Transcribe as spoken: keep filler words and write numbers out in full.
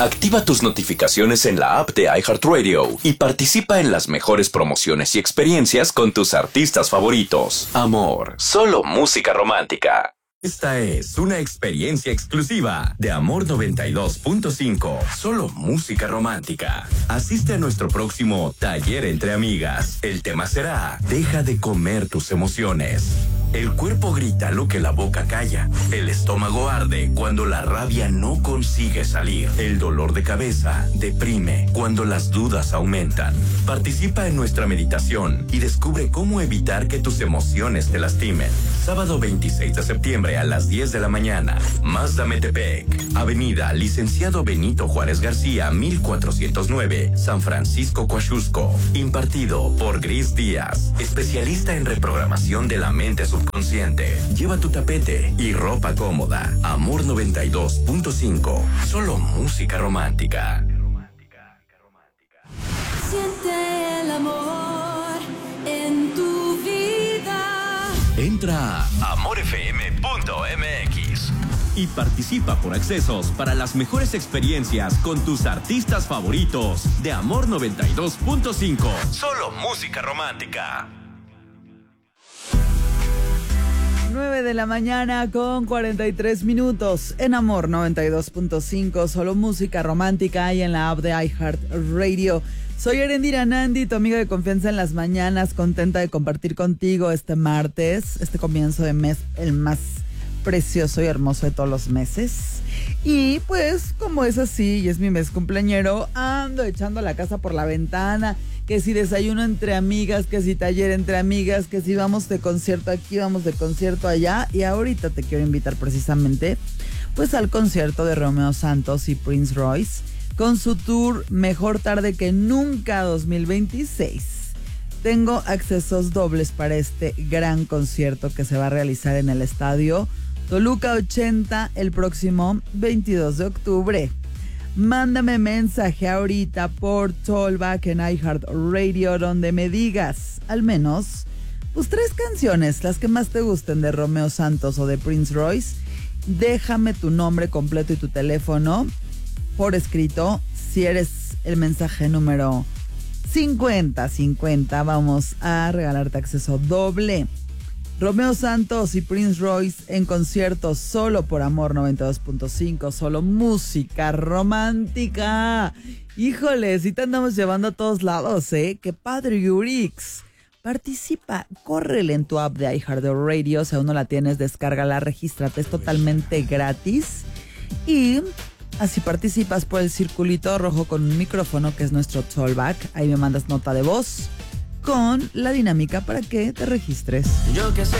Activa tus notificaciones en la app de iHeartRadio y participa en las mejores promociones y experiencias con tus artistas favoritos. Amor, solo música romántica. Esta es una experiencia exclusiva de Amor noventa y dos punto cinco. Solo música romántica. Asiste a nuestro próximo taller entre amigas. El tema será: deja de comer tus emociones. El cuerpo grita lo que la boca calla. El estómago arde cuando la rabia no consigue salir. El dolor de cabeza deprime cuando las dudas aumentan. Participa en nuestra meditación y descubre cómo evitar que tus emociones te lastimen. Sábado veintiséis de septiembre a las diez de la mañana. Mazda Metepec, Avenida Licenciado Benito Juárez García, mil cuatrocientos nueve, San Francisco, Coaxusco. Impartido por Gris Díaz, especialista en reprogramación de la mente subconsciente. Lleva tu tapete y ropa cómoda. Amor noventa y dos punto cinco. Solo música romántica. Siente el amor en tu vida. Entra a amor f m punto m x y participa por accesos para las mejores experiencias con tus artistas favoritos de Amor noventa y dos punto cinco. Solo música romántica. nueve de la mañana con cuarenta y tres minutos en Amor noventa y dos punto cinco, solo música romántica y en la app de iHeartRadio. Soy Erendira Nandi, tu amiga de confianza en las mañanas, contenta de compartir contigo este martes, este comienzo de mes, el más precioso y hermoso de todos los meses. Y pues, como es así y es mi mes cumpleañero, ando echando la casa por la ventana, que si desayuno entre amigas, que si taller entre amigas, que si vamos de concierto aquí, vamos de concierto allá. Y ahorita te quiero invitar precisamente pues al concierto de Romeo Santos y Prince Royce, con su tour Mejor Tarde que Nunca dos mil veintiséis. Tengo accesos dobles para este gran concierto que se va a realizar en el estadio Toluca ochenta el próximo veintidós de octubre. Mándame mensaje ahorita por Tollback en iHeartRadio donde me digas al menos pues tres canciones, las que más te gusten de Romeo Santos o de Prince Royce. Déjame tu nombre completo y tu teléfono por escrito. Si eres el mensaje número cincuenta cincuenta, vamos a regalarte acceso doble. Romeo Santos y Prince Royce en concierto solo por Amor noventa y dos punto cinco, solo música romántica. Híjole, si te andamos llevando a todos lados, ¿eh? ¡Qué padre, Yurix! Participa, córrele en tu app de iHeartRadio, si aún no la tienes, descárgala, regístrate, es totalmente gratis. Y así participas por el circulito rojo con un micrófono, que es nuestro Tollback. Ahí me mandas nota de voz con la dinámica para que te registres. Yo que sé